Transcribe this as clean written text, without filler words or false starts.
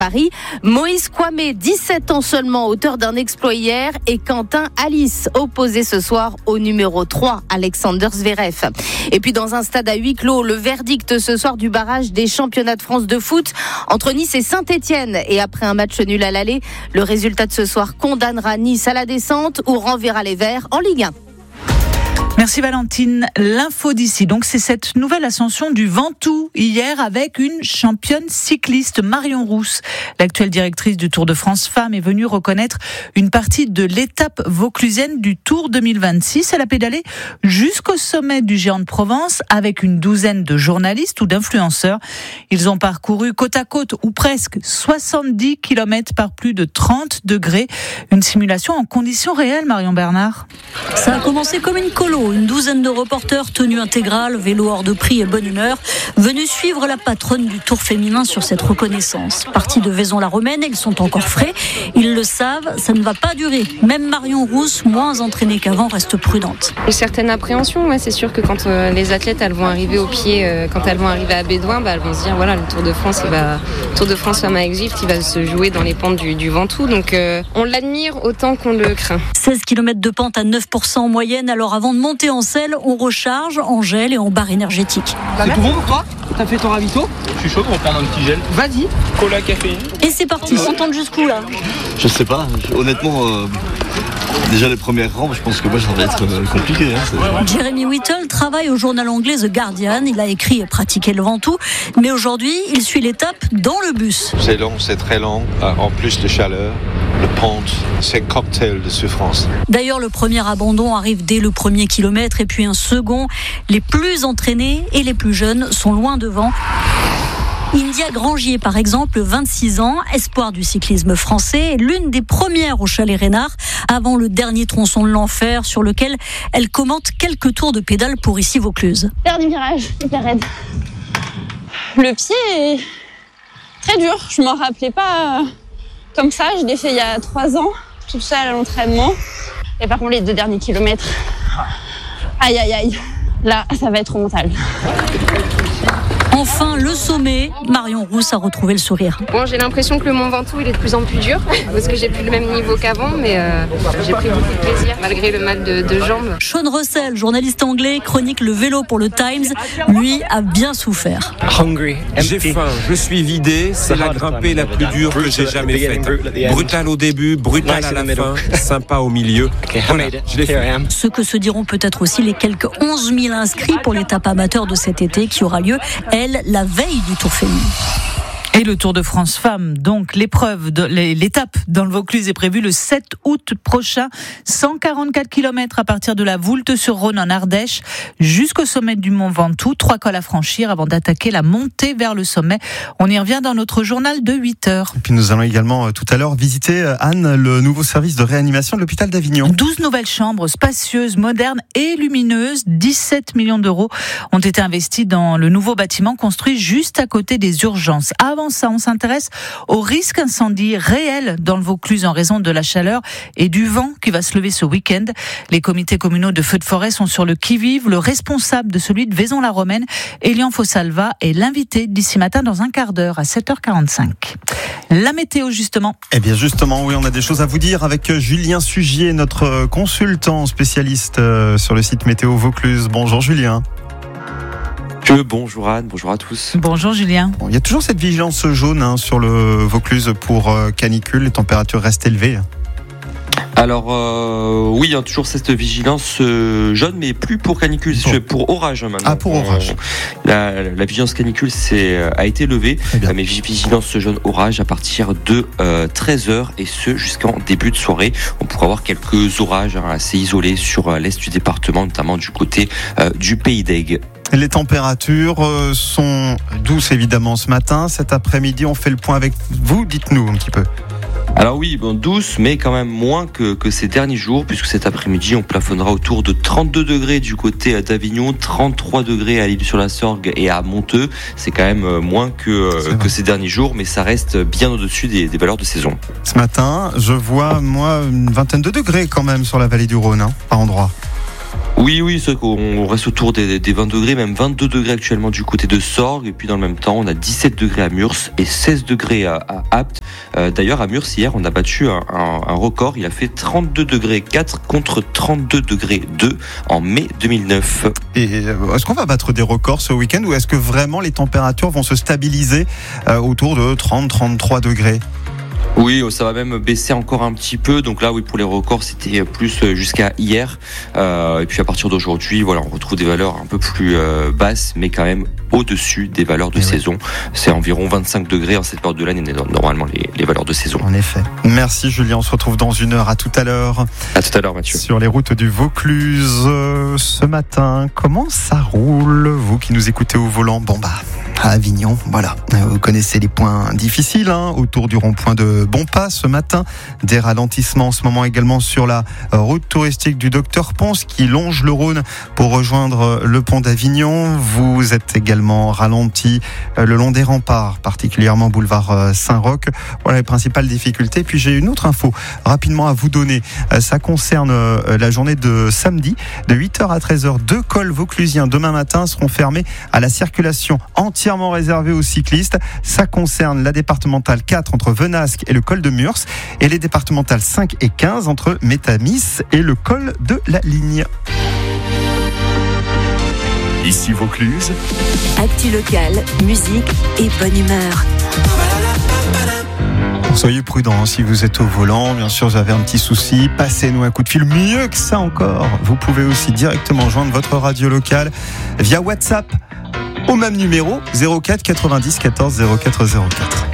Paris. Moïse Kwame, 17 ans seulement, auteur d'un exploit hier, et Quentin Alice, opposé ce soir au numéro 3, Alexander Zverev. Et puis dans un stade à huis clos, le verdict ce soir du barrage des championnats de France de foot entre Nice et Saint-Etienne. Et après un match nul à l'aller, le résultat de ce soir condamnera Nice à la descente ou renverra les Verts en Ligue 1. Merci Valentine. L'info d'ici, donc c'est cette nouvelle ascension du Ventoux hier avec une championne cycliste, Marion Rousse. L'actuelle directrice du Tour de France Femmes est venue reconnaître une partie de l'étape vauclusienne du Tour 2026. Elle a pédalé jusqu'au sommet du Géant de Provence avec une douzaine de journalistes ou d'influenceurs. Ils ont parcouru côte à côte ou presque 70 km par plus de 30 degrés. Une simulation en conditions réelles, Marion Bernard. Ça a commencé comme une colo. Une douzaine de reporters, tenue intégrale, vélo hors de prix et bonne humeur, venus suivre la patronne du Tour féminin sur cette reconnaissance. Partis de Vaison-la-Romaine, ils sont encore frais. Ils le savent, ça ne va pas durer. Même Marion Rousse, moins entraînée qu'avant, reste prudente. Une certaine appréhension, c'est sûr que quand les athlètes elles vont arriver au pied, quand elles vont arriver à Bédouin, elles vont se dire voilà, le Tour de France Femmes à Exgift, il va se jouer dans les pentes du Ventoux. Donc on l'admire autant qu'on le craint. 16 km de pente à 9% en moyenne, alors avant de monter en selle, on recharge en gel et en barre énergétique. C'est tout bon pour toi ? T'as fait ton ravito ? Je suis chaud pour prendre un petit gel. Vas-y. Cola, caféine. Et c'est parti. On tente jusqu'où là ? Je sais pas, honnêtement, déjà les premières rampes, je pense que moi ça va être compliqué. Jeremy Whittle travaille au journal anglais The Guardian. Il a écrit et pratiqué le Ventoux, mais aujourd'hui il suit l'étape dans le bus. C'est long, c'est très long, en plus de chaleur. Le pente, c'est un cocktail de souffrance. D'ailleurs, le premier abandon arrive dès le premier kilomètre et puis un second. Les plus entraînés et les plus jeunes sont loin devant. India Grangier, par exemple, 26 ans, espoir du cyclisme français, l'une des premières au Chalet Reynard, avant le dernier tronçon de l'enfer sur lequel elle commente quelques tours de pédale pour ici Vaucluse. Dernier virage, hyper raide. Le pied est très dur, je m'en rappelais pas comme ça, je l'ai fait il y a 3 ans, toute seule à l'entraînement. Et par contre, les 2 derniers kilomètres, aïe aïe aïe, là, ça va être mental. Enfin, le sommet, Marion Rousse a retrouvé le sourire. Bon, j'ai l'impression que le Mont Ventoux, il est de plus en plus dur, parce que j'ai plus le même niveau qu'avant, mais j'ai pris beaucoup de plaisir, malgré le mal de jambes. Sean Russell, journaliste anglais, chronique le vélo pour le Times, lui a bien souffert. J'ai faim, je suis vidé, c'est la grimpée la plus dure que j'ai jamais faite. Brutal au début, brutal à la fin, sympa au milieu. Voilà, je l'ai fait. Ce que se diront peut-être aussi les quelques 11 000 inscrits pour l'étape amateur de cet été qui aura lieu, la veille du Tour féminin. Et le Tour de France Femmes, donc l'étape dans le Vaucluse est prévue le 7 août prochain. 144 km à partir de la Voulte-sur-Rhône en Ardèche jusqu'au sommet du Mont Ventoux. 3 cols à franchir avant d'attaquer la montée vers le sommet. On y revient dans notre journal de 8h. Et puis nous allons également tout à l'heure visiter, Anne, le nouveau service de réanimation de l'hôpital d'Avignon. 12 nouvelles chambres spacieuses, modernes et lumineuses. 17 millions d'euros ont été investis dans le nouveau bâtiment construit juste à côté des urgences. Avant ça, on s'intéresse au risque incendie réel dans le Vaucluse en raison de la chaleur et du vent qui va se lever ce week-end. Les comités communaux de feux de forêt sont sur le qui-vive. Le responsable de celui de Vaison-la-Romaine, Elian Fossalva, est l'invité d'ici matin dans un quart d'heure à 7h45. La météo, justement. Eh bien, justement, oui, on a des choses à vous dire avec Julien Sugier, notre consultant spécialiste sur le site Météo Vaucluse. Bonjour Julien. Bonjour Anne, bonjour à tous. Bonjour Julien. Il y a toujours cette vigilance jaune sur le Vaucluse pour canicule, les températures restent élevées. Alors oui, il y a toujours cette vigilance jaune, mais plus pour canicule, c'est pour orage maintenant. Ah, pour orage. La vigilance canicule a été levée, mais vigilance jaune orage à partir de 13h et ce jusqu'en début de soirée. On pourra avoir quelques orages assez isolés sur l'est du département, notamment du côté du Pays d'Aigues. Les températures sont douces évidemment ce matin. Cet après-midi, on fait le point avec vous. Dites-nous un petit peu. Alors oui, douce, mais quand même moins que ces derniers jours, puisque cet après-midi, on plafonnera autour de 32 degrés du côté d'Avignon, 33 degrés à l'Île-sur-la-Sorgue et à Monteux. C'est quand même moins que ces derniers jours, mais ça reste bien au-dessus des valeurs de saison. Ce matin, je vois, moi, une vingtaine de degrés quand même sur la vallée du Rhône, par endroit. Oui, c'est vrai qu'on reste autour des 20 degrés, même 22 degrés actuellement du côté de Sorgues. Et puis dans le même temps, on a 17 degrés à Murs et 16 degrés à Apt. D'ailleurs, à Murs, hier, on a battu un record. Il a fait 32 degrés 4 contre 32 degrés 2 en mai 2009. Et est-ce qu'on va battre des records ce week-end ou est-ce que vraiment les températures vont se stabiliser autour de 30-33 degrés ? Oui, ça va même baisser encore un petit peu. Donc là, oui, pour les records, c'était plus jusqu'à hier. Et puis à partir d'aujourd'hui, voilà, on retrouve des valeurs un peu plus basses, mais quand même au-dessus des valeurs de saison. C'est environ 25 degrés en cette période de l'année, normalement les valeurs de saison. En effet. Merci Julien, on se retrouve dans 1 heure. À tout à l'heure. À tout à l'heure, Mathieu. Sur les routes du Vaucluse, ce matin, comment ça roule, vous qui nous écoutez au volant? À Avignon, voilà. Vous connaissez les points difficiles autour du rond-point de Bonpas ce matin. Des ralentissements en ce moment également sur la route touristique du Docteur Ponce qui longe le Rhône pour rejoindre le pont d'Avignon. Vous êtes également ralenti le long des remparts, particulièrement boulevard Saint-Roch. Voilà les principales difficultés. Puis j'ai une autre info rapidement à vous donner. Ça concerne la journée de samedi de 8h à 13h. 2 cols vauclusiens demain matin seront fermés à la circulation entièrement réservée aux cyclistes. Ça concerne la départementale 4 entre Venasque et le col de Murs et les départementales 5 et 15 entre Métamis et le col de la Ligne. Ici Vaucluse. Actu locale, musique et bonne humeur. Soyez prudents si vous êtes au volant. Bien sûr, vous avez un petit souci, passez-nous un coup de fil. Mieux que ça encore, vous pouvez aussi directement joindre votre radio locale via WhatsApp au même numéro 04 90 14 04 04.